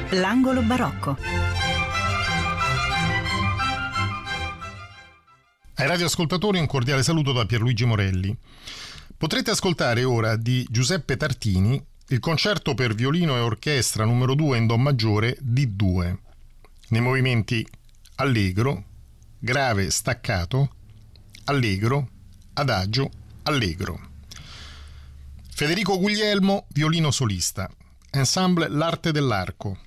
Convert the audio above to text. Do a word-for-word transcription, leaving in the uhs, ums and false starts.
L'angolo barocco. Ai radioascoltatori un cordiale saluto da Pierluigi Morelli. Potrete ascoltare ora di Giuseppe Tartini il concerto per violino e orchestra numero due in do maggiore D due, nei movimenti allegro, grave staccato, allegro, adagio, allegro. Federico Guglielmo, violino solista. Ensemble L'Arte dell'Arco.